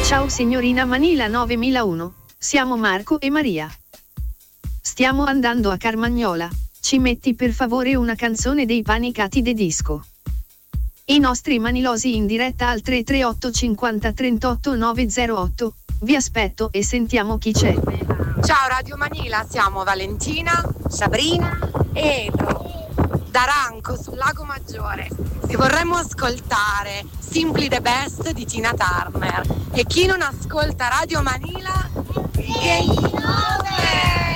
Ciao signorina Manila 9001, siamo Marco e Maria. Stiamo andando a Carmagnola, ci metti per favore una canzone dei Panicati de Disco. I nostri manilosi in diretta al 338 50 38 908, vi aspetto e sentiamo chi c'è. Ciao Radio Manila, siamo Valentina, Sabrina e da Ranco sul Lago Maggiore e vorremmo ascoltare Simply the Best di Tina Turner. E chi non ascolta Radio Manila che